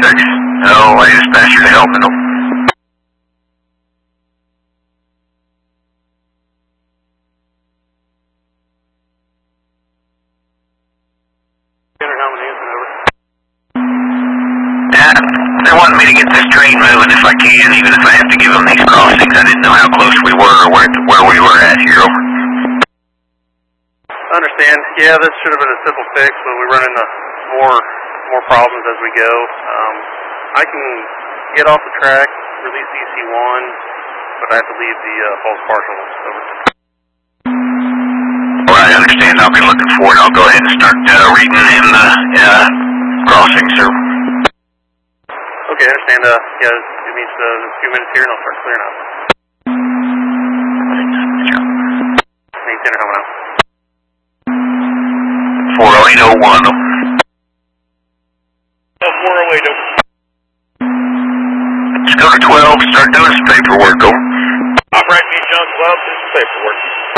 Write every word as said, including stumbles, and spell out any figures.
six. Oh, I dispatch you to help me. Yeah, they wanted me to get this train moving if I can, even if I have to give them these crossings. I didn't know how close we were or where, where we were at here. I understand. Yeah, this should have been a simple fix, but we run into more more problems as we go. Um, I can get off the track, release E C one, but I have to leave the uh, false partial. Over. Well, I understand. I'll be looking for it. I'll go ahead and start uh, reading in the uh, crossing, sir. Okay, I understand. Uh, yeah, it means uh, a few minutes here and I'll start clearing out. Maintain how now? four oh eight oh one. Oh, four oh eight oh. Let's go to twelve, start doing some paperwork, over. Operating John twelve, this is paperwork.